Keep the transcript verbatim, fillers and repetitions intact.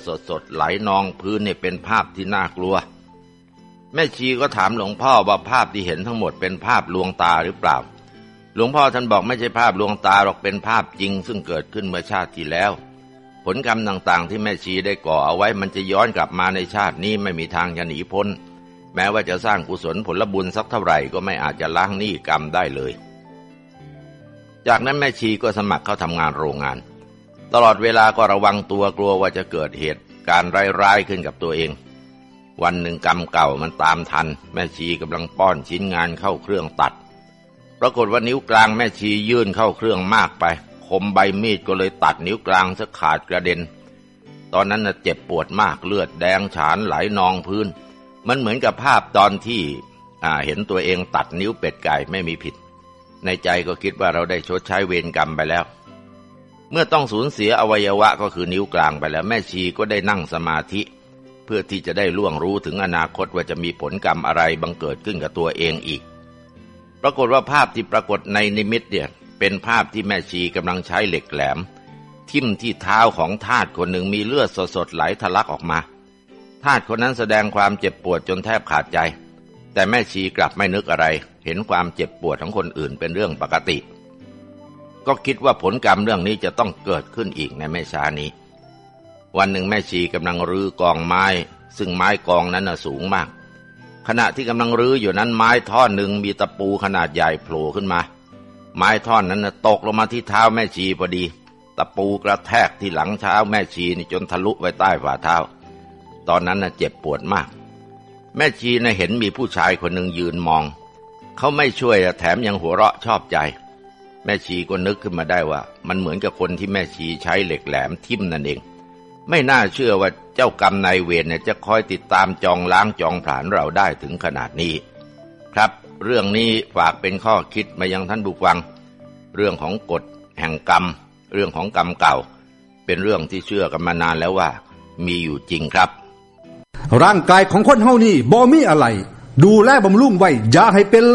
สดๆไหลนองพื้นเนี่ยเป็นภาพที่น่ากลัวแม่ชีก็ถามหลวงพ่อว่าภาพที่เห็นทั้งหมดเป็นภาพลวงตาหรือเปล่าหลวงพ่อท่านบอกไม่ใช่ภาพลวงตาหรอกเป็นภาพจริงซึ่งเกิดขึ้นเมื่อชาติที่แล้วผลกรรมต่างๆที่แม่ชีได้ก่อเอาไว้มันจะย้อนกลับมาในชาตินี้ไม่มีทางจะหนีพ้นแม้ว่าจะสร้างกุศลผลบุญสักเท่าไหร่ก็ไม่อาจจะล้างหนี้กรรมได้เลยจากนั้นแม่ชีก็สมัครเข้าทำงานโรงงานตลอดเวลาก็ระวังตัวกลัวว่าจะเกิดเหตุการณ์ร้ายๆขึ้นกับตัวเองวันหนึ่งกรรมเก่ามันตามทันแม่ชีกำลังป้อนชิ้นงานเข้าเครื่องตัดปรากฏว่านิ้วกลางแม่ชียื่นเข้าเครื่องมากไปคมใบมีดก็เลยตัดนิ้วกลางซะขาดกระเด็นตอนนั้นน่ะเจ็บปวดมากเลือดแดงฉานไหลนองพื้นมันเหมือนกับภาพตอนที่อ่าเห็นตัวเองตัดนิ้วเป็ดไก่ไม่มีผิดในใจก็คิดว่าเราได้ชดใช้เวรกรรมไปแล้วเมื่อต้องสูญเสียอวัยวะก็คือนิ้วกลางไปแล้วแม่ชีก็ได้นั่งสมาธิเพื่อที่จะได้ล่วงรู้ถึงอนาคตว่าจะมีผลกรรมอะไรบังเกิดขึ้นกับตัวเองอีกปรากฏว่าภาพที่ปรากฏในนิมิตเนี่ยเป็นภาพที่แม่ชีกำลังใช้เหล็กแหลมทิ่มที่เท้าของทาสคนหนึ่งมีเลือดสดๆไหลทะลักออกมาทาสคนนั้นแสดงความเจ็บปวดจนแทบขาดใจแต่แม่ชีกลับไม่นึกอะไรเห็นความเจ็บปวดของคนอื่นเป็นเรื่องปกติก็คิดว่าผลกรรมเรื่องนี้จะต้องเกิดขึ้นอีกในไม่ช้านี้วันหนึ่งแม่ชีกำลังรื้อกองไม้ซึ่งไม้กองนั้นน่ะสูงมากขณะที่กำลังรื้ออยู่นั้นไม้ท่อนหนึ่งมีตะปูขนาดใหญ่โผล่ขึ้นมาไม้ท่อนนั้นน่ะตกลงมาที่เท้าแม่ชีพอดีตะปูกระแทกที่หลังเท้าแม่ชีนี่จนทะลุไว้ใต้ฝ่าเท้าตอนนั้นน่ะเจ็บปวดมากแม่ชีน่ะเห็นมีผู้ชายคนหนึ่งยืนมองเขาไม่ช่วยแถมยังหัวเราะชอบใจแม่ชีก็นึกขึ้นมาได้ว่ามันเหมือนกับคนที่แม่ชีใช้เหล็กแหลมทิ่มนั่นเองไม่น่าเชื่อว่าเจ้ากรรมนายเวรเนี่ยจะคอยติดตามจองล้างจองผลาญเราได้ถึงขนาดนี้ครับเรื่องนี้ฝากเป็นข้อคิดมายังท่านผู้ฟังเรื่องของกฎแห่งกรรมเรื่องของกรรมเก่าเป็นเรื่องที่เชื่อกันมานานแล้วว่ามีอยู่จริงครับร่างกายของคนเฮานี่บ่มีอะไรดูแลบำรุงไว้อย่าให้เป็น